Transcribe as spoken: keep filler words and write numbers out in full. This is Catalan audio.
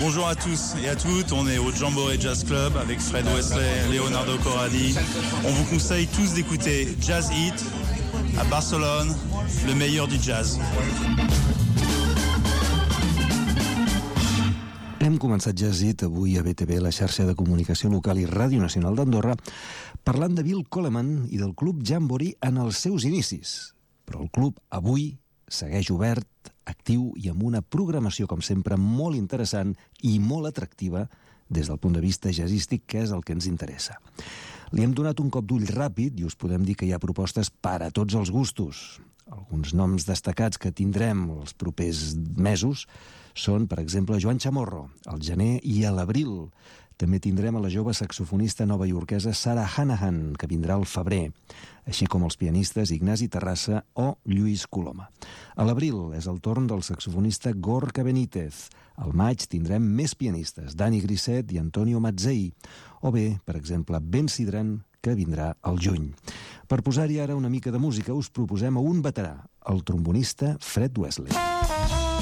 Bonjour à tous et à toutes, on est au Jamboree Jazz Club avec Fred Wesley, Leonardo Corradi. On vous conseille tous d'écouter Jazz Hit à Barcelone, le meilleur du jazz. Hem començat Jazzit avui a B T V, la xarxa de comunicació local i Ràdio Nacional d'Andorra, parlant de Bill Coleman i del Club Jamboree en els seus inicis. Però el club avui segueix obert, actiu i amb una programació, com sempre, molt interessant i molt atractiva des del punt de vista jazzístic, que és el que ens interessa. Li hem donat un cop d'ull ràpid i us podem dir que hi ha propostes per a tots els gustos. Alguns noms destacats que tindrem els propers mesos són, per exemple, Joan Chamorro, al gener i a l'abril. També tindrem a la jove saxofonista novaiorquesa Sarah Hanahan, que vindrà al febrer, així com els pianistes Ignasi Terrassa o Lluís Coloma. A l'abril és el torn del saxofonista Gorka Benítez. Al maig tindrem més pianistes, Dani Grisset i Antonio Mazzei, o bé, per exemple, Ben Sidran, que vindrà al juny. Per posar-hi ara una mica de música, us proposem a un veterà, el trombonista Fred Wesley.